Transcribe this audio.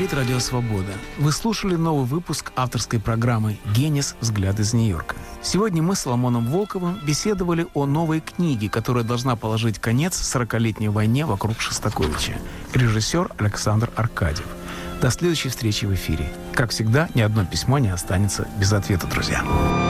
говорит Радио Свобода. Вы слушали новый выпуск авторской программы «Генис. Взгляд из Нью-Йорка». Сегодня мы с Соломоном Волковым беседовали о новой книге, которая должна положить конец 40-летней войне вокруг Шостаковича. Режиссер Александр Аркадьев. До следующей встречи в эфире. Как всегда, ни одно письмо не останется без ответа, друзья.